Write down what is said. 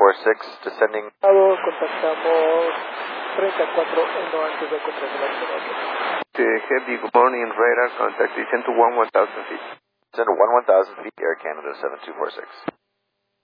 7246, descending. Contactamos 34-1 antes de encontrar el acelerador. Heavy, good morning, radar contact, descend to 1000 feet. Descend to 1000 feet, Air Canada 7246.